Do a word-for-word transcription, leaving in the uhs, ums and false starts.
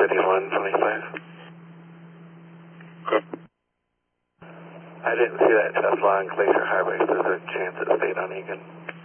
seventy-one twenty-five. Okay. I didn't see that Tesla on Glacier Highway, so there's a chance it stayed on Egan.